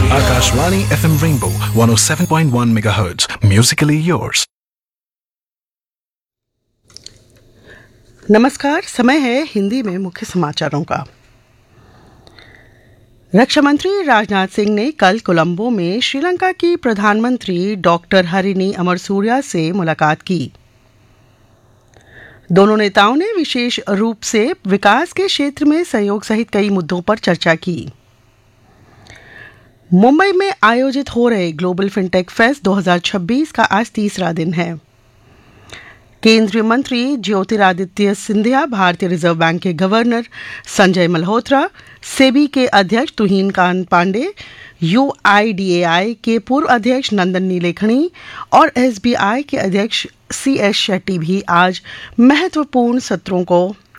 Akashvani FM Rainbow 107.1 MHz. Musically yours. नमस्कार, समय है हिंदी में मुख्य समाचारों का। रक्षा मंत्री राजनाथ सिंह ने कल कोलंबो में श्रीलंका की प्रधानमंत्री डॉक्टर हरिनी अमरसूरिया से मुलाकात की। दोनों नेताओं ने विशेष रूप से विकास के क्षेत्र में सहयोग सहित कई मुद्दों पर चर्चा की। मुंबई में आयोजित हो रहे ग्लोबल फिनटेक फेस्ट 2026 का आज तीसरा दिन है। केंद्रीय मंत्री ज्योतिरादित्य सिंधिया, भारतीय रिजर्व बैंक के गवर्नर संजय मल्होत्रा, सेबी के अध्यक्ष तुहिन कांत पांडे, UIDAI के पूर्व अध्यक्ष नंदन नीलेखणी और SBI के अध्यक्ष CS शेट्टी भी आज महत्वपूर्ण सत्रों को